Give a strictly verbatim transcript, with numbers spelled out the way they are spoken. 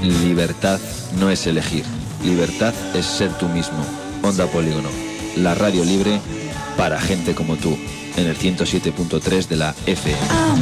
Libertad no es elegir, libertad es ser tú mismo. Onda Polígono, la radio libre para gente como tú, en el ciento siete punto tres de la F M.